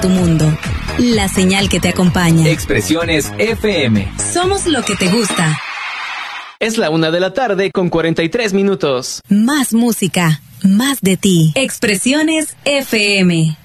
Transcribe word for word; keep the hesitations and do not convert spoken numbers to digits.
tu mundo. La señal que te acompaña. Expresiones F M. Somos lo que te gusta. Es la una de la tarde con cuarenta y tres minutos. Más música, más de ti. Expresiones F M.